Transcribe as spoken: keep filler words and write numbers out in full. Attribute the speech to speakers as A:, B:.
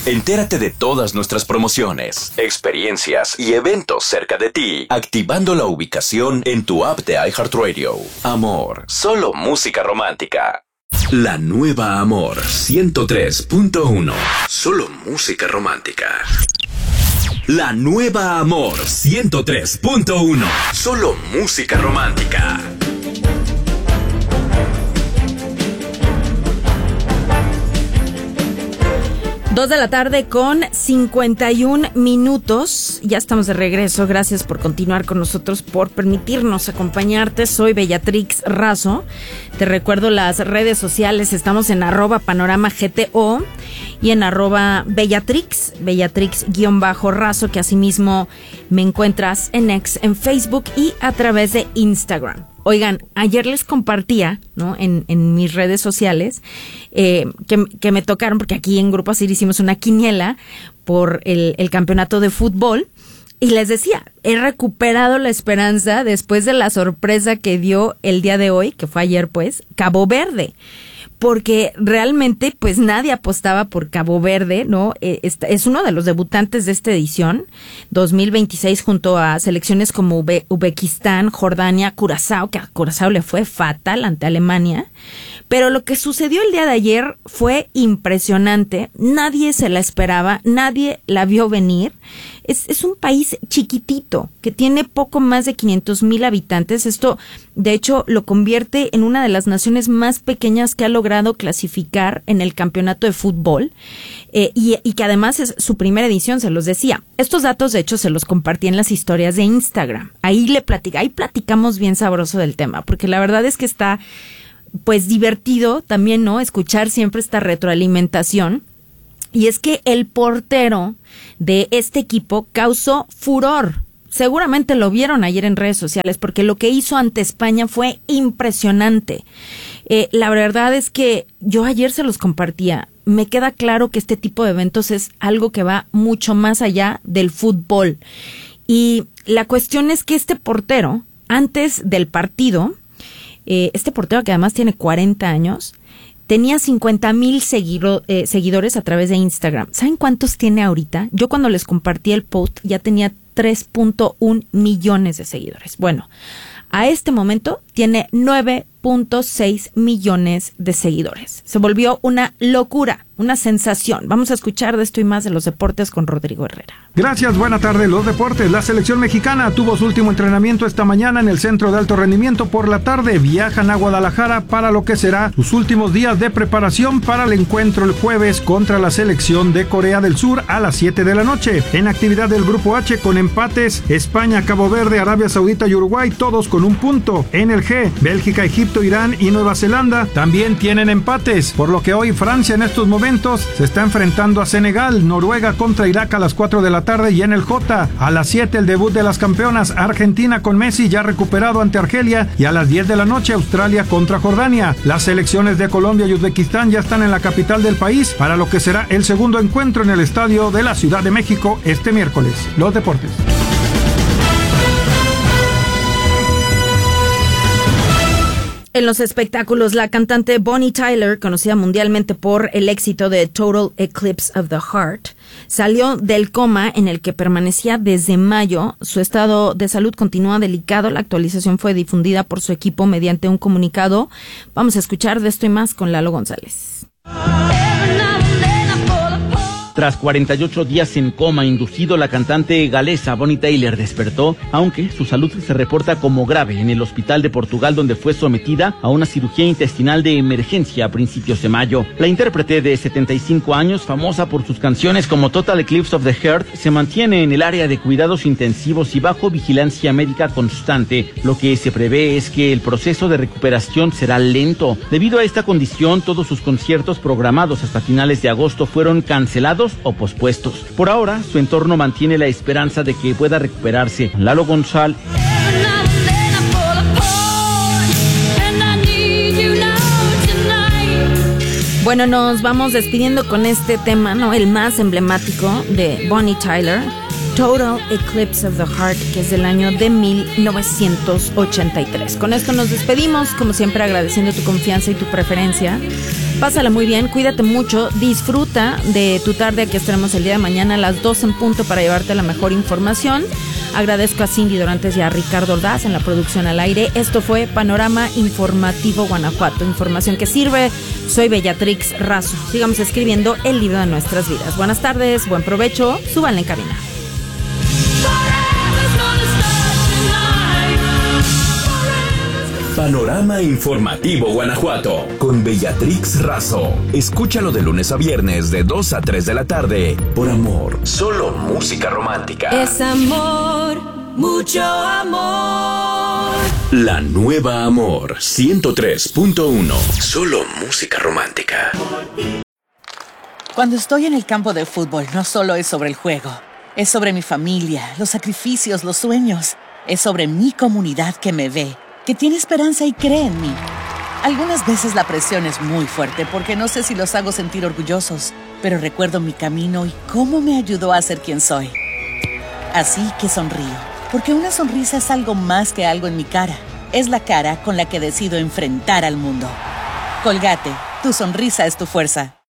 A: Entérate de todas nuestras promociones, experiencias y eventos cerca de ti, activando la ubicación en tu app de iHeartRadio. Amor, solo música romántica. La nueva Amor ciento tres punto uno. Solo música romántica. La nueva Amor ciento tres punto uno. Solo música romántica.
B: Dos de la tarde con cincuenta y un minutos. Ya estamos de regreso. Gracias por continuar con nosotros, por permitirnos acompañarte. Soy Bellatrix Razo. Te recuerdo las redes sociales. Estamos en arroba panorama G T O y en arroba Bellatrix, Bellatrix-Razo, que asimismo me encuentras en X, en Facebook y a través de Instagram. Oigan, ayer les compartía, ¿no? En, en mis redes sociales, eh, que, que me tocaron, porque aquí en Grupo Asir hicimos una quiniela por el, el campeonato de fútbol. Y les decía, he recuperado la esperanza después de la sorpresa que dio el día de hoy, que fue ayer pues, Cabo Verde. Porque realmente pues nadie apostaba por Cabo Verde, ¿no? Eh, es, es uno de los debutantes de esta edición, dos mil veintiséis, junto a selecciones como Ube, Uzbekistán, Jordania, Curazao, que a Curazao le fue fatal ante Alemania. Pero lo que sucedió el día de ayer fue impresionante, nadie se la esperaba, nadie la vio venir. Es, es un país chiquitito que tiene poco más de quinientos mil habitantes. Esto, de hecho, lo convierte en una de las naciones más pequeñas que ha logrado clasificar en el campeonato de fútbol eh, y, y que además es su primera edición, se los decía. Estos datos, de hecho, se los compartí en las historias de Instagram. Ahí le platica, ahí platicamos bien sabroso del tema, porque la verdad es que está, pues, divertido también, ¿no? Escuchar siempre esta retroalimentación. Y es que el portero de este equipo causó furor. Seguramente lo vieron ayer en redes sociales, porque lo que hizo ante España fue impresionante. Eh, la verdad es que yo ayer se los compartía. Me queda claro que este tipo de eventos es algo que va mucho más allá del fútbol. Y la cuestión es que este portero, antes del partido, eh, este portero que además tiene cuarenta años, tenía cincuenta mil seguido, eh, seguidores a través de Instagram. ¿Saben cuántos tiene ahorita? Yo cuando les compartí el post ya tenía tres punto uno millones de seguidores. Bueno, a este momento tiene nueve punto seis millones de seguidores. Se volvió una locura, una sensación. Vamos a escuchar de esto y más de los deportes con Rodrigo Herrera.
C: Gracias, buena tarde. Los deportes. La selección mexicana tuvo su último entrenamiento esta mañana en el Centro de Alto Rendimiento. Por la tarde viajan a Guadalajara para lo que será sus últimos días de preparación para el encuentro el jueves contra la selección de Corea del Sur a las siete de la noche. En actividad del Grupo H con empates, España, Cabo Verde, Arabia Saudita y Uruguay, todos con un punto. En el G, Bélgica, Egipto, Irán y Nueva Zelanda también tienen empates, por lo que hoy Francia en estos momentos se está enfrentando a Senegal, Noruega contra Irak a las cuatro de la tarde, y en el J a las siete el debut de las campeonas, Argentina con Messi ya recuperado ante Argelia, y a las diez de la noche Australia contra Jordania. Las selecciones de Colombia y Uzbekistán ya están en la capital del país para lo que será el segundo encuentro en el estadio de la Ciudad de México este miércoles. Los deportes.
B: En los espectáculos, la cantante Bonnie Tyler, conocida mundialmente por el éxito de Total Eclipse of the Heart, salió del coma en el que permanecía desde mayo. Su estado de salud continúa delicado. La actualización fue difundida por su equipo mediante un comunicado. Vamos a escuchar de esto y más con Lalo González.
D: Tras cuarenta y ocho días en coma inducido, la cantante galesa Bonnie Tyler despertó, aunque su salud se reporta como grave en el hospital de Portugal, donde fue sometida a una cirugía intestinal de emergencia a principios de mayo. La intérprete de setenta y cinco años, famosa por sus canciones como Total Eclipse of the Heart, se mantiene en el área de cuidados intensivos y bajo vigilancia médica constante. Lo que se prevé es que el proceso de recuperación será lento. Debido a esta condición, todos sus conciertos programados hasta finales de agosto fueron cancelados o pospuestos. Por ahora, su entorno mantiene la esperanza de que pueda recuperarse. Lalo González.
B: Bueno, nos vamos despidiendo con este tema, ¿no? El más emblemático de Bonnie Tyler. Total Eclipse of the Heart, que es del año de mil novecientos ochenta y tres. Con esto nos despedimos, como siempre agradeciendo tu confianza y tu preferencia. Pásala muy bien, cuídate mucho, disfruta de tu tarde. Aquí estaremos el día de mañana a las dos en punto para llevarte la mejor información. Agradezco a Cindy Dorantes y a Ricardo Ordaz en la producción al aire. Esto fue Panorama Informativo Guanajuato, información que sirve. Soy Bellatrix Razo. Sigamos escribiendo el libro de nuestras vidas. Buenas tardes, buen provecho, súbanle en cabina.
A: Panorama Informativo Guanajuato con Bellatrix Razo. Escúchalo de lunes a viernes de dos a tres de la tarde por Amor. Solo música romántica.
E: Es amor, mucho amor.
A: La nueva Amor ciento tres punto uno. Solo música romántica.
F: Cuando estoy en el campo de fútbol, no solo es sobre el juego. Es sobre mi familia, los sacrificios, los sueños. Es sobre mi comunidad que me ve, que tiene esperanza y cree en mí. Algunas veces la presión es muy fuerte porque no sé si los hago sentir orgullosos, pero recuerdo mi camino y cómo me ayudó a ser quien soy. Así que sonrío, porque una sonrisa es algo más que algo en mi cara. Es la cara con la que decido enfrentar al mundo. Colgate, tu sonrisa es tu fuerza.